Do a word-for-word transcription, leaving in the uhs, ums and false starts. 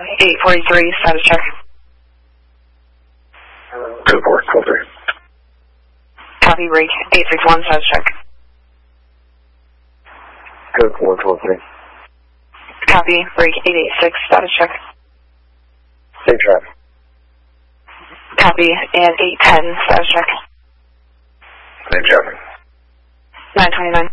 eight forty-three, status check. Good report, twelve three. Copy, break, eight six one, status check. Good report, twelve three. Copy, break, eight eight six, status check. Same traffic. Copy, and eight ten, status check. Same traffic. nine twenty-nine.